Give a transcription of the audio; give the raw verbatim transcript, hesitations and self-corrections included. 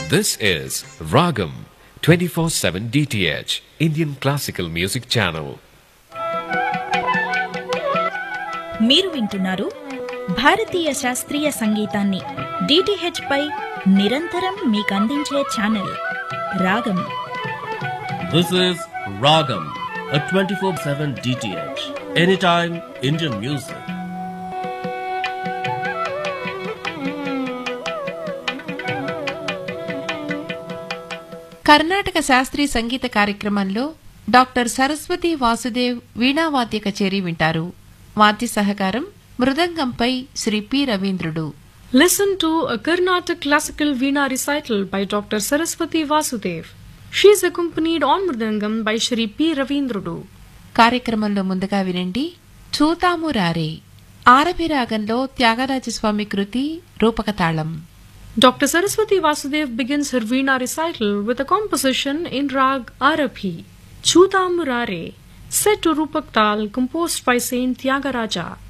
This is Ragam twenty-four seven D T H Indian Classical Music Channel. మీరు వింటున్నారు భారతీయ శాస్త్రీయ సంగీతాన్ని డిటిహెచ్ పై నిరంతరం మీకు అందించే ఛానల్ రాగం. This is Ragam, a twenty-four seven D T H, anytime Indian music. Karnataka శాస్త్రీయ సంగీత కార్యక్రమంలో డాక్టర్ సరస్వతి వాసుదేవ్ వీణావాద్య కచేరీ వింటారు. వాద్య సహకారం మృదంగంపై Shri P రవీంద్రుడు. Listen to a Carnatic classical Veena recital by Doctor Saraswati Vasudev. She is accompanied on Mridangam by Shri P. Ravindrudu. కార్యక్రమంలో ముందుగా వినండి చూతాము రారే, ఆరభి రాగంలో త్యాగరాజస్వామి కృతి రూపకతాళం. Doctor Saraswati Vasudev begins her Veena recital with a composition in Rag Arabhi, Chuta Murare, set to Rupak Tal, composed by Saint Tyagaraja.